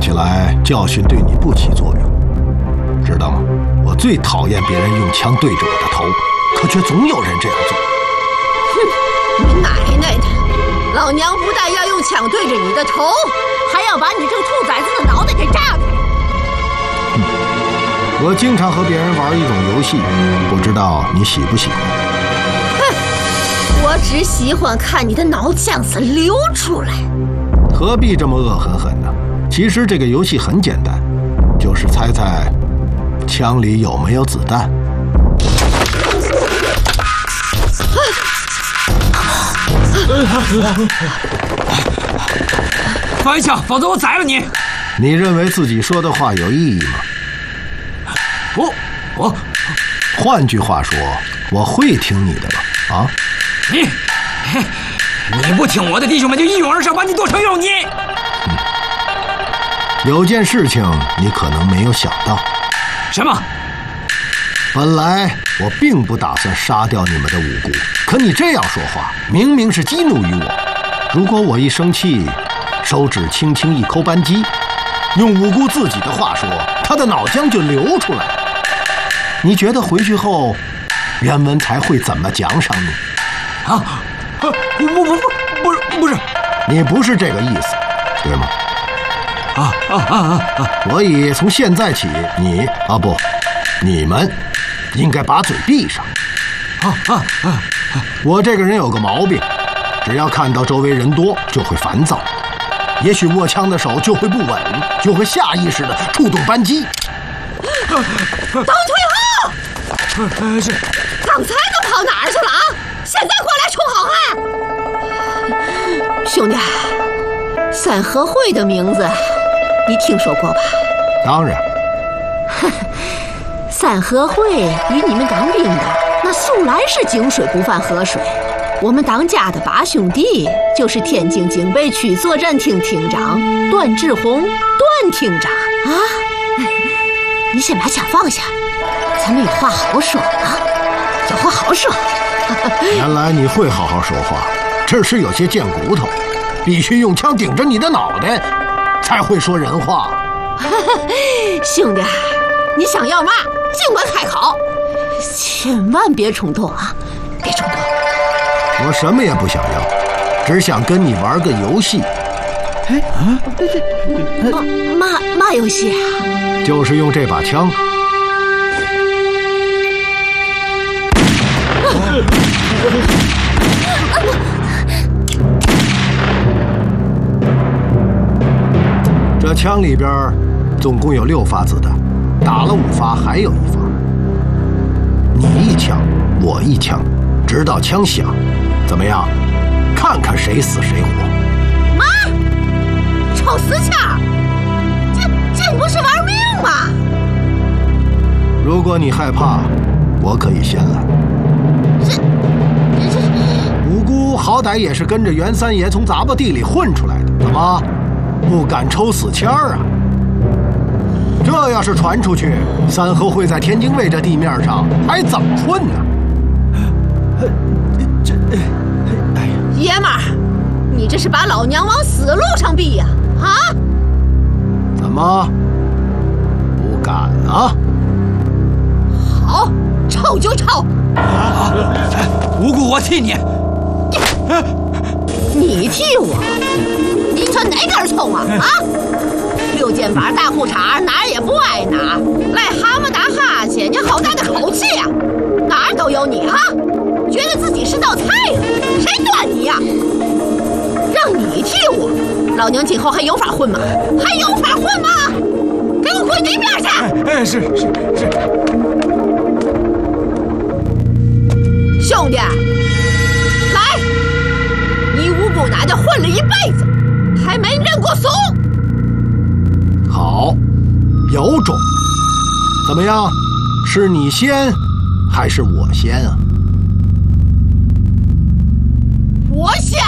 起来教训对你不起作用，知道吗？我最讨厌别人用枪对着我的头，可却总有人这样做。 哼，你奶奶的！老娘不但要用枪对着你的头，还要把你这个兔崽子的脑袋给炸开。 我经常和别人玩一种游戏，不知道你喜不喜欢？ 哼，我只喜欢看你的脑浆子流出来。 何必这么恶狠狠呢？其实这个游戏很简单，就是猜猜枪里有没有子弹。 放一枪，否则我宰了你！ 你认为自己说的话有意义吗？换句话说，我会听你的吧？啊？ 你不听我的，弟兄们就一拥而上把你剁成肉泥。 有件事情你可能没有想到。 什么？ 本来我并不打算杀掉你们的无辜，可你这样说话，明明是激怒于我。如果我一生气，手指轻轻一抠扳机，用无辜自己的话说，他的脑浆就流出来了。你觉得回去后，袁文才会怎么奖赏你？ 不是， 你不是这个意思，对吗？所以从现在起，你们应该把嘴闭上。我这个人有个毛病，只要看到周围人多就会烦躁，也许握枪的手就会不稳，就会下意识地触动扳机。 都退后！ 是。 刚才都跑哪儿去了啊？现在过来充好汉！兄弟，三合会的名字你听说过吧？ 当然。 三合会与你们当兵的那素来是井水不犯河水。我们当家的八兄弟就是天津警备区作战厅厅长段志宏，段厅长啊！你先把枪放下，咱们有话好说啊，有话好说。 原来你会好好说话，只是有些贱骨头，必须用枪顶着你的脑袋才会说人话。 兄弟，你想要嘛，尽管开口，千万别冲动啊，别冲动。 我什么也不想要，只想跟你玩个游戏。 嘛游戏啊？ 就是用这把枪。这枪里边总共有6发子弹，打了5发，还有1发。你一枪，我一枪，直到枪响。怎么样？看看谁死谁活。 妈，臭死枪！这不是玩命吗？ 如果你害怕，我可以先来。无辜好歹也是跟着袁三爷从杂巴地里混出来的，怎么不敢抽死签儿啊？这要是传出去，三合会在天津卫这地面上还怎么混呢？ 爷们儿，你这是把老娘往死路上逼呀！啊？ 怎么不敢啊？ 好，臭就臭。 无辜我替你。 你替我？你这哪根葱啊？啊！6肩膀大裤衩，哪儿也不挨哪儿，癞蛤蟆打哈欠，你好大的口气呀！哪儿都有你哈！觉得自己是道菜呀？谁端你呀？让你替我，老娘今后还有法混吗？还有法混吗？给我滚一边去！ 是。 兄弟，来，你无辜奶奶混了一辈子，还没认过怂。 好，有种。怎么样？是你先，还是我先啊？ 我先。